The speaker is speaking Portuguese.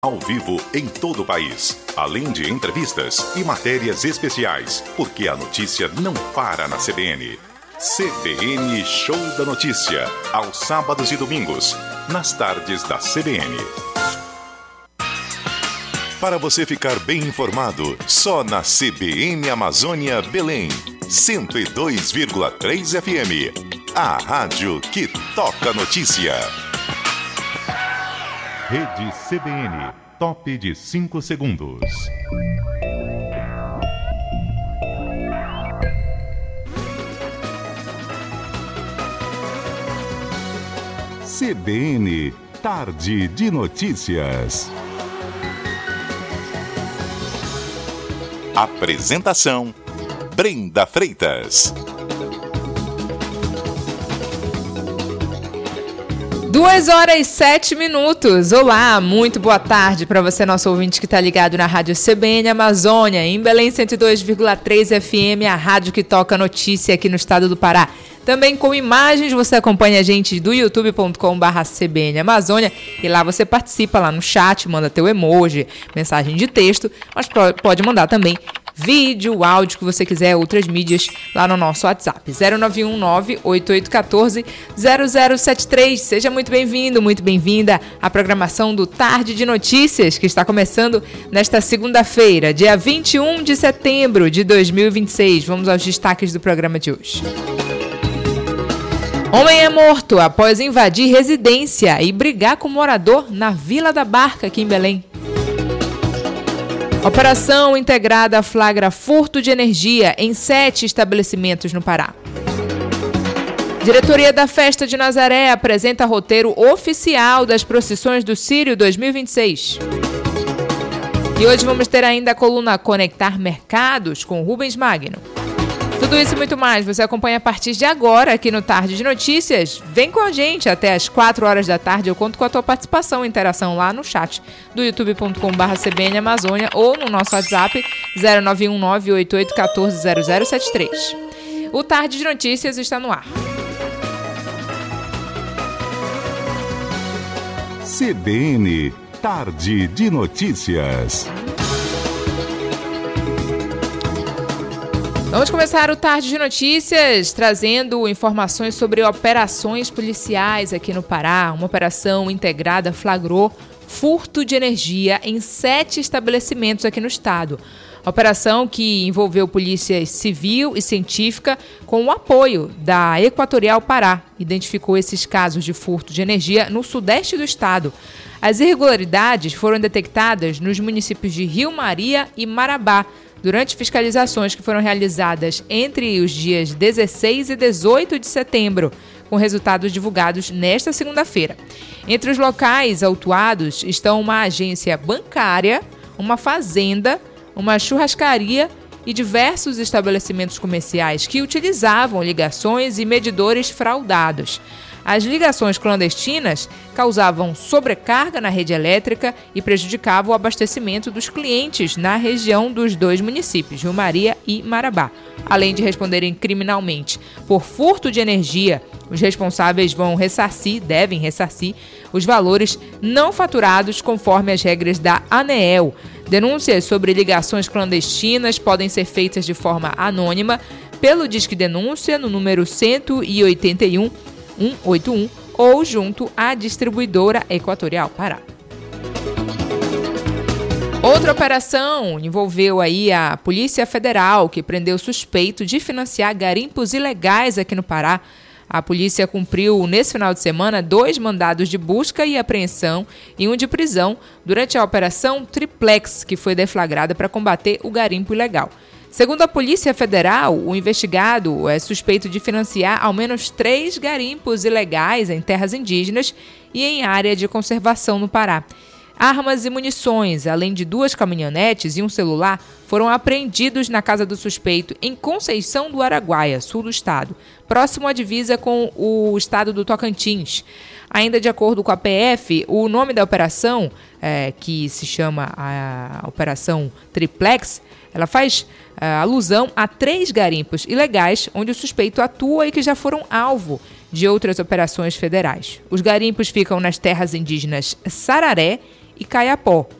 Ao vivo em todo o país, além de entrevistas e matérias especiais, porque a notícia não para na CBN. CBN Show da Notícia, aos sábados e domingos, nas tardes da CBN. Para você ficar bem informado, só na CBN Amazônia Belém, 102,3 FM, a rádio que toca notícia. Rede CBN, top de 5 segundos. CBN, tarde de notícias. Apresentação, Brenda Freitas. 2h07. Olá, muito boa tarde para você, nosso ouvinte que está ligado na Rádio CBN Amazônia, em Belém 102,3 FM, a rádio que toca notícia aqui no estado do Pará. Também com imagens, você acompanha a gente do youtube.com/CBN Amazônia e lá você participa lá no chat, manda teu emoji, mensagem de texto, mas pode mandar também vídeo, áudio, que você quiser, outras mídias lá no nosso WhatsApp, 0919-8814-0073. Seja muito bem-vindo, muito bem-vinda à programação do Tarde de Notícias, que está começando nesta segunda-feira, dia 21 de setembro de 2026. Vamos aos destaques do programa de hoje. Homem é morto após invadir residência e brigar com morador na Vila da Barca, aqui em Belém. Operação integrada flagra furto de energia em 7 estabelecimentos no Pará. Diretoria da Festa de Nazaré apresenta roteiro oficial das procissões do Círio 2026. E hoje vamos ter ainda a coluna Conectar Mercados com Rubens Magno. Tudo isso e muito mais você acompanha a partir de agora aqui no Tarde de Notícias. Vem com a gente até às 4 horas da tarde. Eu conto com a tua participação e interação lá no chat do youtube.com/CBN Amazônia ou no nosso WhatsApp 0919-8814-0073. O Tarde de Notícias está no ar. CBN, Tarde de Notícias. Vamos começar o Tarde de Notícias trazendo informações sobre operações policiais aqui no Pará. Uma operação integrada flagrou furto de energia em 7 estabelecimentos aqui no estado. A operação, que envolveu polícia civil e científica com o apoio da Equatorial Pará, identificou esses casos de furto de energia no sudeste do estado. As irregularidades foram detectadas nos municípios de Rio Maria e Marabá, durante fiscalizações que foram realizadas entre os dias 16 e 18 de setembro, com resultados divulgados nesta segunda-feira. Entre os locais autuados estão uma agência bancária, uma fazenda, uma churrascaria e diversos estabelecimentos comerciais que utilizavam ligações e medidores fraudados. As ligações clandestinas causavam sobrecarga na rede elétrica e prejudicavam o abastecimento dos clientes na região dos 2 municípios, Rio Maria e Marabá. Além de responderem criminalmente por furto de energia, os responsáveis devem ressarcir os valores não faturados conforme as regras da ANEEL. Denúncias sobre ligações clandestinas podem ser feitas de forma anônima pelo Disque Denúncia no número 181 181 ou junto à distribuidora Equatorial Pará. Outra operação envolveu aí a Polícia Federal, que prendeu suspeito de financiar garimpos ilegais aqui no Pará. A polícia cumpriu nesse final de semana 2 mandados de busca e apreensão e 1 de prisão durante a Operação Triplex, que foi deflagrada para combater o garimpo ilegal. Segundo a Polícia Federal, o investigado é suspeito de financiar ao menos 3 garimpos ilegais em terras indígenas e em área de conservação no Pará. Armas e munições, além de 2 caminhonetes e um celular, foram apreendidos na casa do suspeito em Conceição do Araguaia, sul do estado, próximo à divisa com o estado do Tocantins. Ainda de acordo com a PF, o nome da operação, que se chama a Operação Triplex, ela faz alusão a 3 garimpos ilegais onde o suspeito atua e que já foram alvo de outras operações federais. Os garimpos ficam nas terras indígenas Sararé e Caiapó.